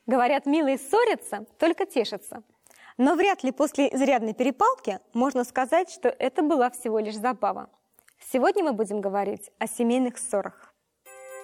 Говорят, милые ссорятся, только тешатся. Но вряд ли после изрядной перепалки можно сказать, что это была всего лишь забава. Сегодня мы будем говорить о семейных ссорах.